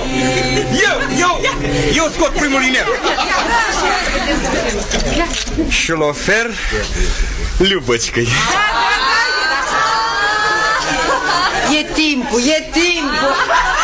Eu scot primul inel și-l ofer Liubăcică-i. E timpul.